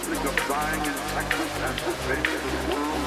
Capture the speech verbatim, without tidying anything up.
subject of dying in Texas and the face of the world